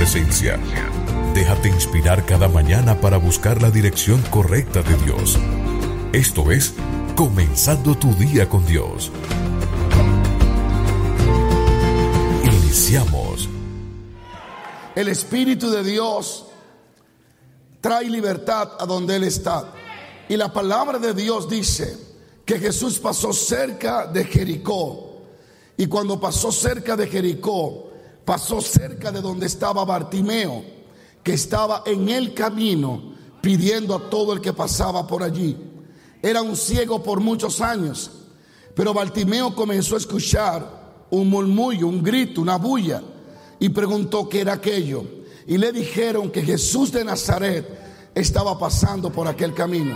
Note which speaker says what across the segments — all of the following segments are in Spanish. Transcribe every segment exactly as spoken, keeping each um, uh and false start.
Speaker 1: presencia. Déjate inspirar cada mañana para buscar la dirección correcta de Dios. Esto es Comenzando tu día con Dios. Iniciamos.
Speaker 2: El Espíritu de Dios trae libertad a donde Él está. Y la palabra de Dios dice que Jesús pasó cerca de Jericó. Y cuando pasó cerca de Jericó, pasó cerca de donde estaba Bartimeo, que estaba en el camino pidiendo a todo el que pasaba por allí. Era un ciego por muchos años, pero Bartimeo comenzó a escuchar un murmullo, un grito, una bulla, y preguntó qué era aquello. Y le dijeron que Jesús de Nazaret estaba pasando por aquel camino.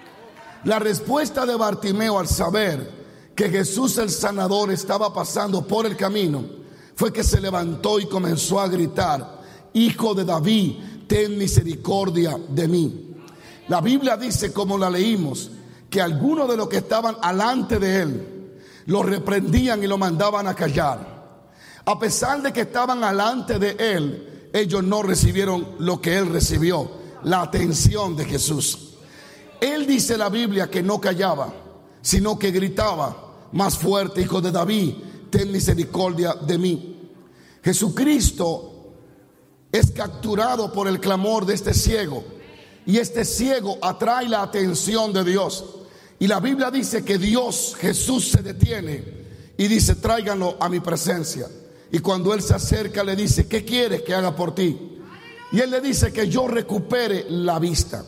Speaker 2: La respuesta de Bartimeo al saber que Jesús el sanador estaba pasando por el camino fue que se levantó y comenzó a gritar: Hijo de David, ten misericordia de mí. La Biblia dice, como la leímos, que algunos de los que estaban alante de él lo reprendían y lo mandaban a callar. A pesar de que estaban alante de él, ellos no recibieron lo que él recibió, la atención de Jesús. Él dice la Biblia que no callaba, sino que gritaba más fuerte: Hijo de David, ten misericordia de mí. Jesucristo es capturado por el clamor de este ciego, y este ciego atrae la atención de Dios. Y la Biblia dice que Dios, Jesús, se detiene y dice: tráiganlo a mi presencia. Y cuando él se acerca le dice: ¿qué quieres que haga por ti? Y él le dice que yo recupere la vista.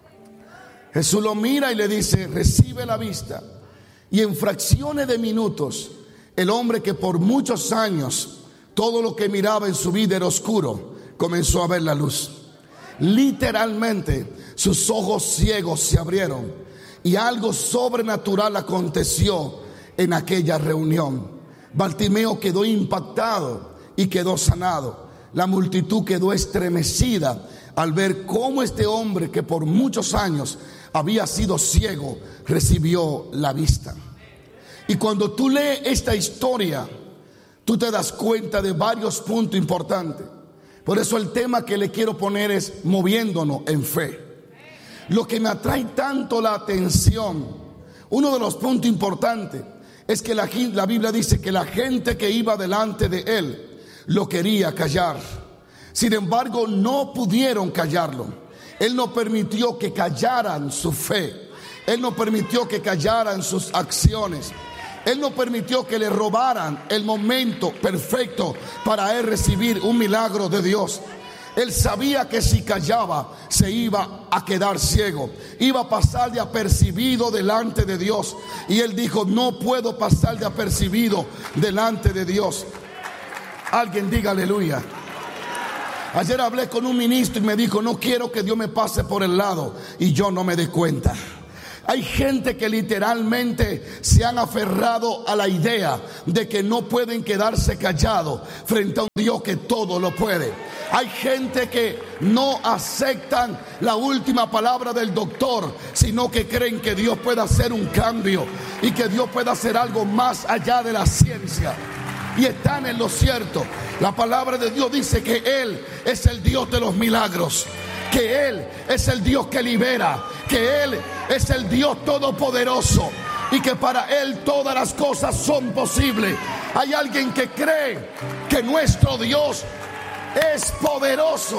Speaker 2: Jesús lo mira y le dice: recibe la vista. Y en fracciones de minutos, el hombre que por muchos años todo lo que miraba en su vida era oscuro, comenzó a ver la luz. Literalmente sus ojos ciegos se abrieron y algo sobrenatural aconteció en aquella reunión. Bartimeo quedó impactado y quedó sanado. La multitud quedó estremecida al ver cómo este hombre, que por muchos años había sido ciego, recibió la vista. Y cuando tú lees esta historia, tú te das cuenta de varios puntos importantes. Por eso el tema que le quiero poner es moviéndonos en fe. Lo que me atrae tanto la atención, uno de los puntos importantes, es que la, la Biblia dice que la gente que iba delante de él lo quería callar. Sin embargo, no pudieron callarlo. Él no permitió que callaran su fe. Él no permitió que callaran sus acciones. Él no permitió que le robaran el momento perfecto para él recibir un milagro de Dios. Él sabía que si callaba se iba a quedar ciego, iba a pasar de apercibido delante de Dios. Y él dijo: no puedo pasar de apercibido delante de Dios. Alguien diga aleluya. Ayer hablé con un ministro y me dijo: no quiero que Dios me pase por el lado y yo no me dé cuenta. Hay gente que literalmente se han aferrado a la idea de que no pueden quedarse callados frente a un Dios que todo lo puede. Hay gente que no aceptan la última palabra del doctor, sino que creen que Dios puede hacer un cambio y que Dios puede hacer algo más allá de la ciencia. Y están en lo cierto. La palabra de Dios dice que Él es el Dios de los milagros, que Él es el Dios que libera, que Él es el Dios todopoderoso y que para Él todas las cosas son posibles. Hay alguien que cree que nuestro Dios es poderoso.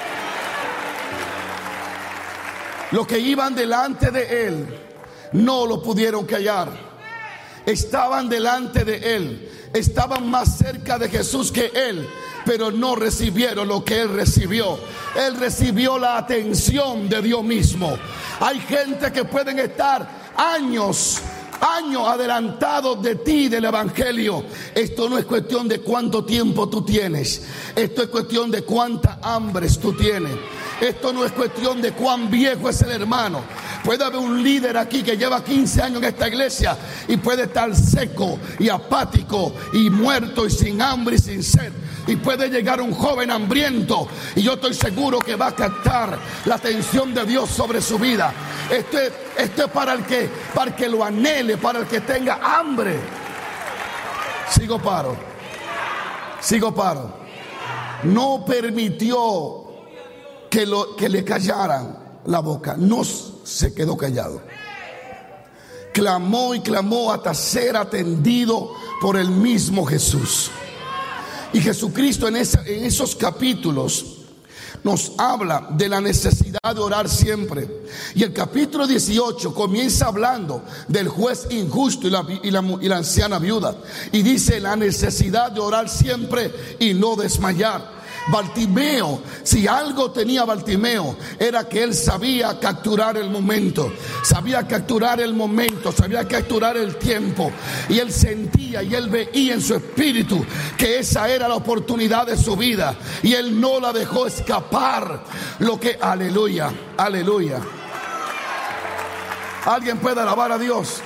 Speaker 2: Los que iban delante de Él no lo pudieron callar. Estaban delante de Él, estaban más cerca de Jesús que Él, pero no recibieron lo que Él recibió. Él recibió la atención de Dios mismo. Hay gente que pueden estar años, años adelantados de ti, del evangelio. Esto no es cuestión de cuánto tiempo tú tienes. Esto es cuestión de cuánta hambre tú tienes. Esto no es cuestión de cuán viejo es el hermano. Puede haber un líder aquí que lleva quince años en esta iglesia y puede estar seco y apático y muerto y sin hambre y sin sed. Y puede llegar un joven hambriento y yo estoy seguro que va a captar la atención de Dios sobre su vida. Esto es, esto es para el que, para el que lo anhele, para el que tenga hambre. Sigo paro. Sigo paro. no permitió que, lo, que le callaran la boca, no se quedó callado. Clamó y clamó hasta ser atendido por el mismo Jesús. Y Jesucristo en, esa, en esos capítulos nos habla de la necesidad de orar siempre. Y el capítulo dieciocho comienza hablando del juez injusto y la, y, la, y la anciana viuda. Y dice la necesidad de orar siempre y no desmayar. Bartimeo, si algo tenía Bartimeo, era que él sabía capturar el momento, sabía capturar el momento, sabía capturar el tiempo. Y él sentía y él veía en su espíritu que esa era la oportunidad de su vida. Y él no la dejó escapar. Lo que, aleluya, aleluya. ¿Alguien puede alabar a Dios?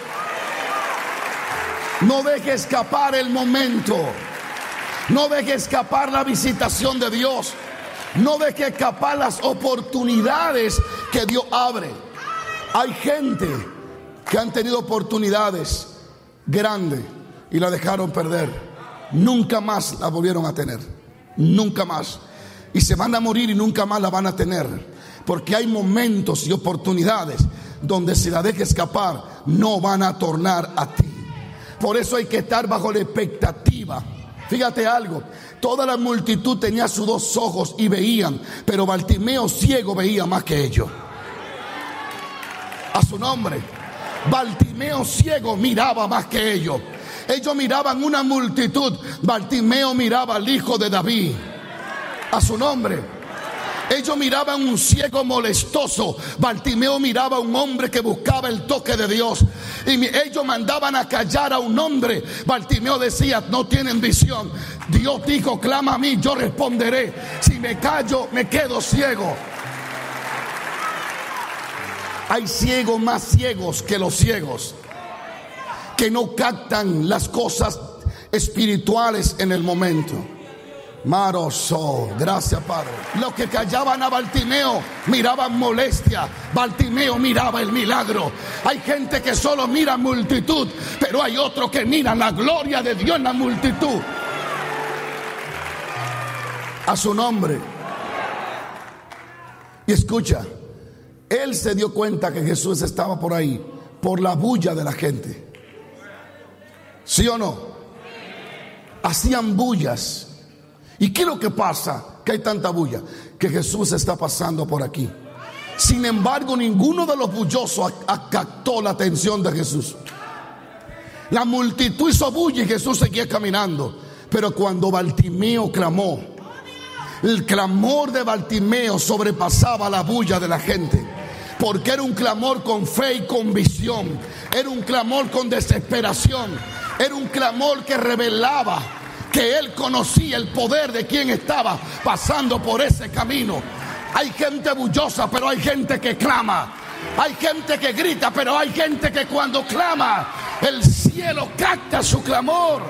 Speaker 2: No deje escapar el momento. No deje escapar la visitación de Dios. No deje escapar las oportunidades que Dios abre. Hay gente que han tenido oportunidades grandes y la dejaron perder. Nunca más la volvieron a tener. Nunca más. Y se van a morir y nunca más la van a tener. Porque hay momentos y oportunidades donde si la deja escapar no van a tornar a ti. Por eso hay que estar bajo la expectativa. Fíjate algo, toda la multitud tenía sus dos ojos y veían, pero Bartimeo ciego veía más que ellos. A su nombre, Bartimeo ciego miraba más que ellos. Ellos miraban una multitud, Bartimeo miraba al hijo de David. A su nombre. Ellos miraban un ciego molestoso, Bartimeo miraba a un hombre que buscaba el toque de Dios. Y ellos mandaban a callar a un hombre, Bartimeo decía, no tienen visión. Dios dijo, clama a mí, yo responderé. Si me callo, me quedo ciego. Hay ciegos más ciegos que los ciegos, que no captan las cosas espirituales en el momento. Maroso, gracias Padre. Los que callaban a Bartimeo miraban molestia, Bartimeo miraba el milagro. Hay gente que solo mira multitud, pero hay otros que miran la gloria de Dios en la multitud. A su nombre. Y escucha, él se dio cuenta que Jesús estaba por ahí por la bulla de la gente. ¿Sí o no? Hacían bullas. ¿Y qué es lo que pasa? Que hay tanta bulla, que Jesús está pasando por aquí. Sin embargo, ninguno de los bullosos captó la atención de Jesús. La multitud hizo bulla y Jesús seguía caminando. Pero cuando Bartimeo clamó, el clamor de Bartimeo sobrepasaba la bulla de la gente. Porque era un clamor con fe y con visión. Era un clamor con desesperación. Era un clamor que revelaba que él conocía el poder de quien estaba pasando por ese camino. Hay gente bullosa, pero hay gente que clama. Hay gente que grita, pero hay gente que cuando clama, el cielo capta su clamor.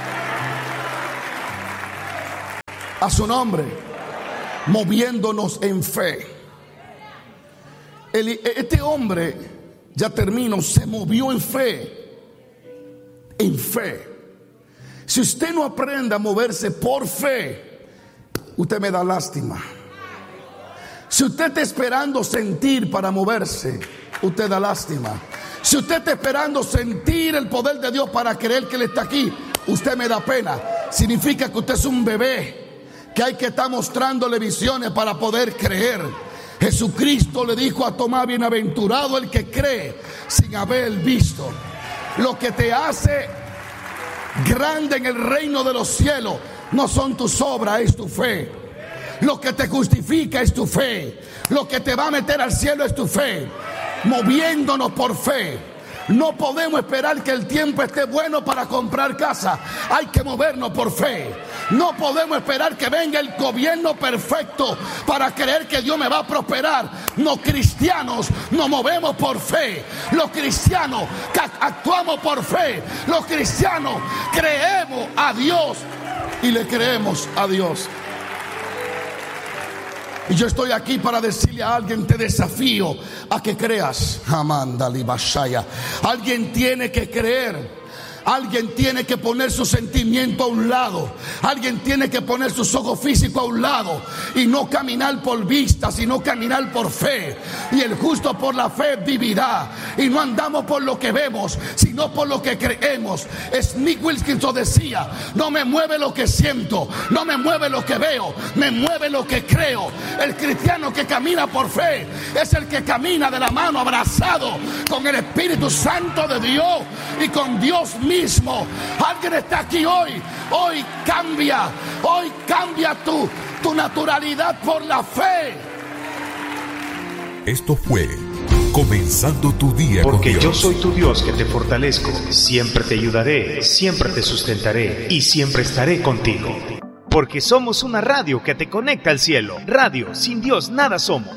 Speaker 2: A su nombre, moviéndonos en fe. El, este hombre, ya termino, se movió en fe. En fe. Si usted no aprende a moverse por fe, usted me da lástima. Si usted está esperando sentir para moverse, usted da lástima. Si usted está esperando sentir el poder de Dios para creer que Él está aquí, usted me da pena. Significa que usted es un bebé, que hay que estar mostrándole visiones para poder creer. Jesucristo le dijo a Tomás, bienaventurado el que cree sin haber visto. Lo que te hace grande en el reino de los cielos no son tus obras, es tu fe. Lo que te justifica es tu fe. Lo que te va a meter al cielo es tu fe. Moviéndonos por fe. No podemos esperar que el tiempo esté bueno para comprar casa. Hay que movernos por fe. No podemos esperar que venga el gobierno perfecto para creer que Dios me va a prosperar. Los cristianos nos movemos por fe. Los cristianos actuamos por fe. Los cristianos creemos a Dios y le creemos a Dios. Y yo estoy aquí para decirle a alguien, te desafío a que creas. Alguien tiene que creer. Alguien tiene que poner su sentimiento a un lado. Alguien tiene que poner sus ojos físicos a un lado y no caminar por vista, sino caminar por fe. Y el justo por la fe vivirá. Y no andamos por lo que vemos, sino por lo que creemos. Smith Wilkinson decía: no me mueve lo que siento, no me mueve lo que veo, me mueve lo que creo. El cristiano que camina por fe es el que camina de la mano abrazado con el Espíritu Santo de Dios y con Dios mismo. Alguien está aquí hoy. Hoy cambia. Hoy cambia tu, tu naturalidad por la fe.
Speaker 1: Esto fue Comenzando tu Día con Dios.
Speaker 3: Porque yo soy tu Dios que te fortalezco. Siempre te ayudaré, siempre te sustentaré y siempre estaré contigo. Porque somos una radio que te conecta al cielo. Radio, sin Dios nada somos.